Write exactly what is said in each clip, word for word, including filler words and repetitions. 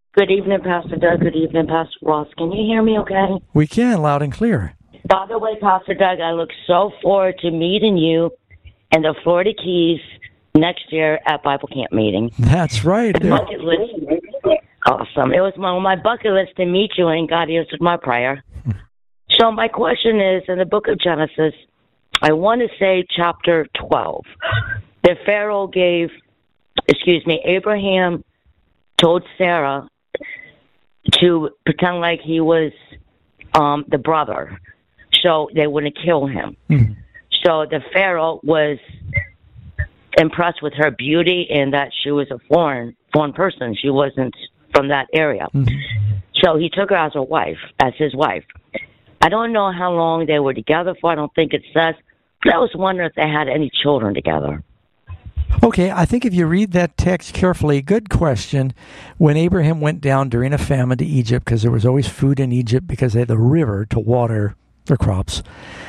Good evening, Pastor Doug. Good evening, Pastor Ross. Can you hear me okay? We can, loud and clear. By the way, Pastor Doug, I look so forward to meeting you in the Florida Keys next year at Bible Camp meeting. That's right. Bucket list. Awesome. It was on my bucket list to meet you, and God answered my prayer. So my question is, in the book of Genesis, I want to say chapter twelve, the Pharaoh gave, excuse me, Abraham told Sarah to pretend like he was um, the brother, so they wouldn't kill him. Mm-hmm. So the Pharaoh was impressed with her beauty and that she was a foreign foreign person. She wasn't from that area. Mm-hmm. So he took her as a wife, as his wife. I don't know how long they were together for. I don't think it says. But I was wondering if they had any children together. Okay, I think if you read that text carefully, good question. When Abraham went down during a famine to Egypt, because there was always food in Egypt because they had the river to water their crops,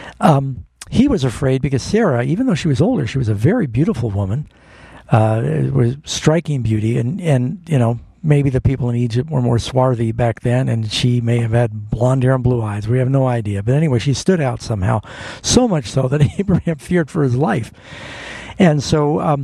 um, he was afraid because Sarah, even though she was older, she was a very beautiful woman, uh, was striking beauty, and, and you know, maybe the people in Egypt were more swarthy back then, and she may have had blonde hair and blue eyes. We have no idea. But anyway, she stood out somehow, so much so that Abraham feared for his life. And so um,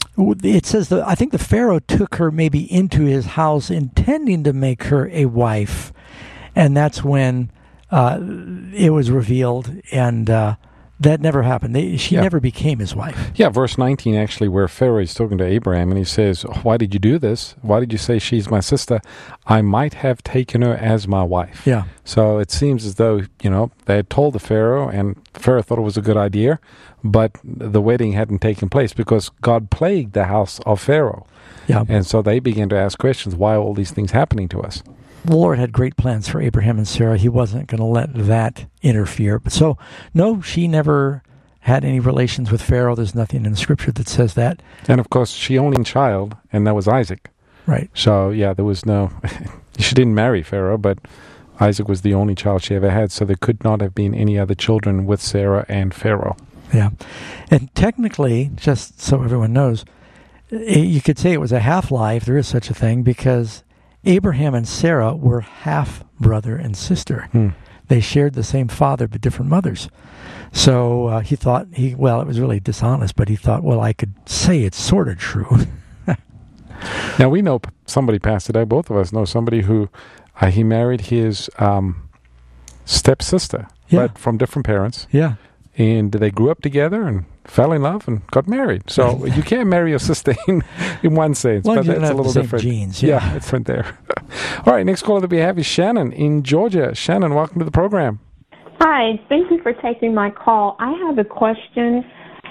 it says that I think the Pharaoh took her maybe into his house intending to make her a wife. And that's when uh, it was revealed, and uh, that never happened. They, she yeah. never became his wife. Yeah, verse nineteen actually, where Pharaoh is talking to Abraham, and he says, why did you do this? Why did you say she's my sister? I might have taken her as my wife. Yeah. So it seems as though, you know, they had told the Pharaoh, and Pharaoh thought it was a good idea, but the wedding hadn't taken place because God plagued the house of Pharaoh. Yeah. And so they began to ask questions, why are all these things happening to us? The Lord had great plans for Abraham and Sarah. He wasn't going to let that interfere. But so, no, she never had any relations with Pharaoh. There's nothing in the scripture that says that. And of course, she only had a child, and that was Isaac. Right. So, yeah, there was no, she didn't marry Pharaoh, but Isaac was the only child she ever had. So there could not have been any other children with Sarah and Pharaoh. Yeah. And technically, just so everyone knows, you could say it was a half-lie, if there is such a thing, because Abraham and Sarah were half brother and sister. Hmm. They shared the same father but different mothers. So uh, he thought, he well, it was really dishonest, but he thought, well, I could say it's sort of true. Now, we know somebody, Pastor Doug, both of us know somebody who uh, he married his um, stepsister, yeah. but from different parents. Yeah. And they grew up together and fell in love and got married. So you can't marry your sister in, in one sense, well, but that's a little the different. Genes, yeah. yeah, it's different there. All right, next caller that we have is Shannon in Georgia. Shannon, welcome to the program. Hi, thank you for taking my call. I have a question.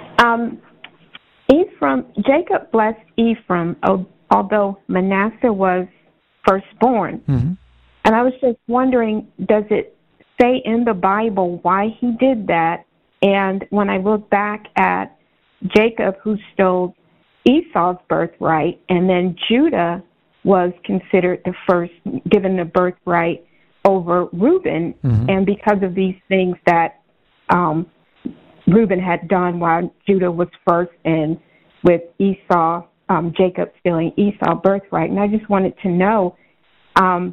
Um, Ephraim, Jacob blessed Ephraim, although Manasseh was firstborn. Mm-hmm. And I was just wondering, does it say in the Bible why he did that? And when I look back at Jacob, who stole Esau's birthright, and then Judah was considered the first, given the birthright over Reuben, mm-hmm. and because of these things that um, Reuben had done while Judah was first, and with Esau, um, Jacob stealing Esau's birthright. And I just wanted to know, um,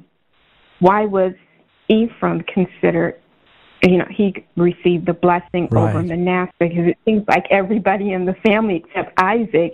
why was Ephraim considered, you know, he received the blessing right. over Manasseh, because it seems like everybody in the family except Isaac,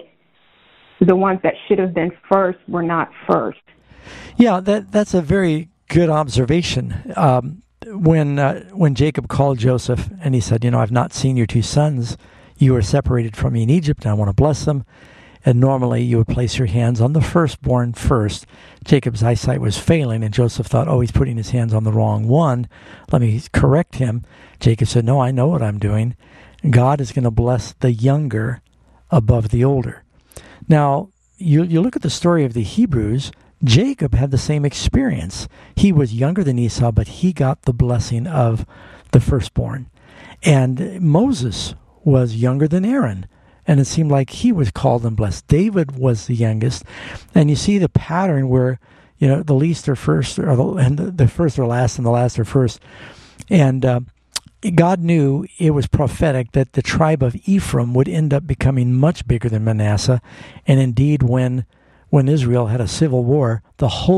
the ones that should have been first, were not first. Yeah, that that's a very good observation. Um, when uh, when Jacob called Joseph and he said, you know, I've not seen your two sons. You were separated from me in Egypt, and I want to bless them. And normally you would place your hands on the firstborn first. Jacob's eyesight was failing, and Joseph thought, oh, he's putting his hands on the wrong one. Let me correct him. Jacob said, no, I know what I'm doing. God is going to bless the younger above the older. Now, you, you look at the story of the Hebrews, Jacob had the same experience. He was younger than Esau, but he got the blessing of the firstborn. And Moses was younger than Aaron, and it seemed like he was called and blessed. David was the youngest, and you see the pattern where, you know, the least are first, or the, and the, the first are last, and the last are first. And uh, God knew it was prophetic that the tribe of Ephraim would end up becoming much bigger than Manasseh, and indeed, when when Israel had a civil war, the whole